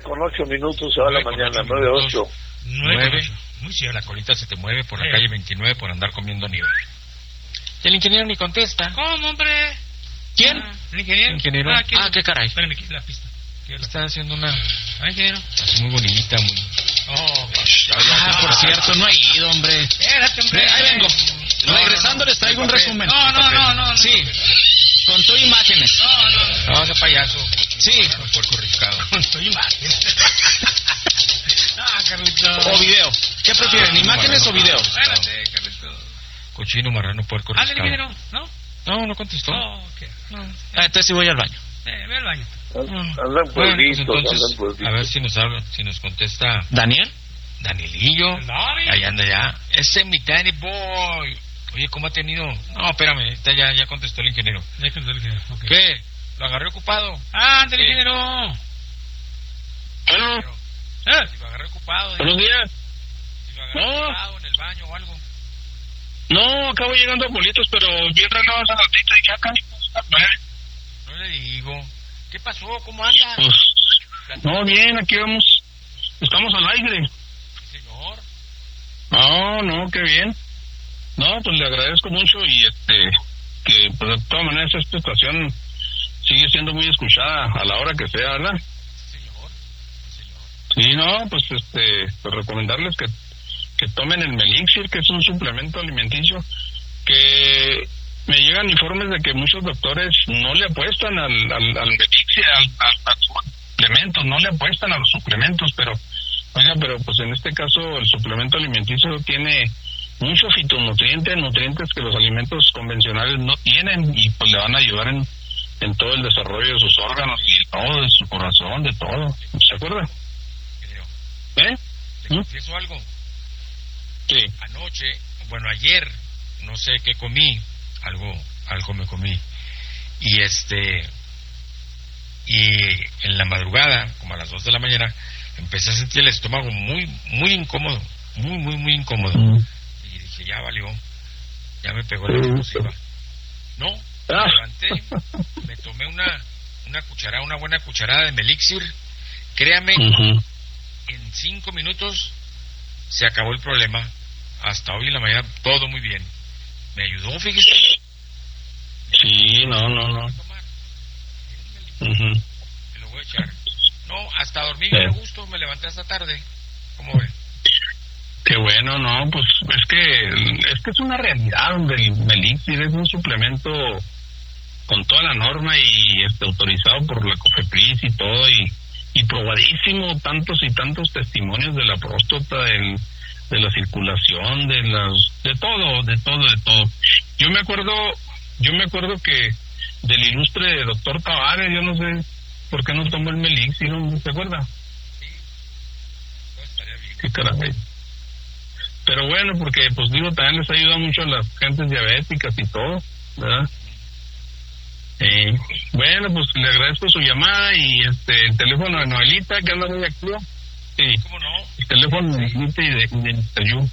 con 8 minutos se va a la mañana, 9:08. 9. Muy sí, la colita se te mueve por la calle 29 por andar comiendo nieve. Y el ingeniero ni contesta. ¿Cómo, hombre? ¿Quién? ¿El ingeniero? ¿Ingeniero? Qué caray. Espérame, la pista. Está haciendo una... ingeniero. Muy bonita, muy... por cierto, no he ido, hombre. Espérate, hombre. Ahí vengo. Regresando les traigo un resumen. No. Sí. Con todo imágenes. No, ese payaso. Sí. Puerco riscado. Con todo imágenes. Carlitos. O video. ¿Qué prefieren, imágenes o video? Espérate, Carlitos. Cochino, marrano, puerco riscado. ingeniero, ¿no? No contestó. Ok. Entonces sí voy al baño. Ve al baño. Andan pueblitos, entonces, a ver si nos contesta ¿Danielillo? Ahí anda ya. Ese mi Danny Boy. Oye, ¿cómo ha tenido? No, espérame, ya contestó el ingeniero. Okay. ¿Qué? ¿Lo agarré ocupado? ¡Ándale, ingeniero! Bueno, Si lo agarré ocupado. buenos días. Si lo agarré ocupado en el baño o algo. No, acabo llegando a Bolitos, pero bien regados a la notita y acá. No le digo. ¿Qué pasó? ¿Cómo anda? Pues, no, bien, aquí vamos. Estamos al aire. Sí, señor. No, qué bien. No, pues le agradezco mucho y que pues de todas maneras esta estación sigue siendo muy escuchada a la hora que sea, ¿verdad? Sí, señor. Sí, no, pues pues recomendarles que tomen el Melixir, que es un suplemento alimenticio que me llegan informes de que muchos doctores no le apuestan al Melixir, al suplemento, no le apuestan a los suplementos, pero pues en este caso el suplemento alimenticio tiene mucho fitonutrientes, nutrientes que los alimentos convencionales no tienen y pues le van a ayudar en todo el desarrollo de sus órganos y de todo, de su corazón, de todo. ¿Se acuerda? Creo. ¿Le confieso algo? Sí. Ayer, no sé qué comí, algo me comí. Y en la madrugada, como a las 2 de la mañana, empecé a sentir el estómago muy, muy incómodo, muy incómodo. Y dije, ya valió, ya me pegó la explosiva. No, me levanté, me tomé una buena cucharada de Melixir. Créame, en 5 minutos se acabó el problema. Hasta hoy en la mañana todo muy bien. Me ayudó, fíjese. Sí, no. Me lo voy a echar. No, hasta dormí bien a gusto, me levanté hasta tarde. ¿Cómo ve? Qué bueno, no, pues es que es una realidad donde el Melixir es un suplemento con toda la norma y autorizado por la COFEPRIS y todo y probadísimo, tantos y tantos testimonios de la próstata, de la circulación, de todo. Yo me acuerdo que del ilustre doctor Tavares, yo no sé por qué no tomó el Melixir, ¿no se acuerda? Sí, pues estaría bien. Qué caray. Pero bueno, porque pues también les ayuda mucho a las gentes diabéticas y todo, ¿verdad? Bueno, pues le agradezco su llamada y el teléfono de Noelita, que anda muy activo. Sí. ¿Cómo no? El teléfono de Noelita y de Yu.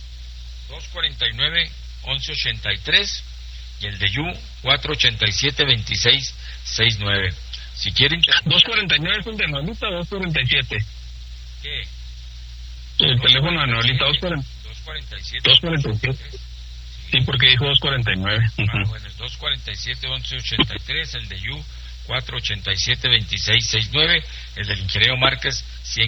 249-1183 y el de Yu 487-2669. Si quieren... 249 es el de Noelita, 247. ¿Qué? El teléfono de Noelita, 247. Sí, porque dijo 249. Bueno, es 247-1183, el de Yu 487-2669, el del ingeniero Márquez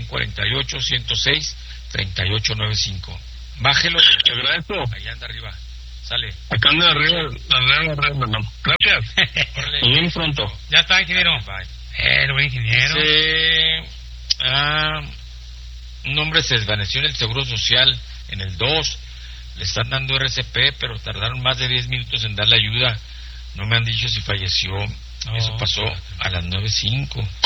148-106-3895. Bájelo. Te agradezco. Ahí anda arriba. Sale. Acá anda arriba. No. Gracias. Nos vemos pronto. Ya está, ingeniero. Bye. El buen ingeniero. Un hombre se desvaneció en el Seguro Social en el 2. Le están dando RCP, pero tardaron más de 10 minutos en darle ayuda. No me han dicho si falleció. Eso pasó a las 9:05.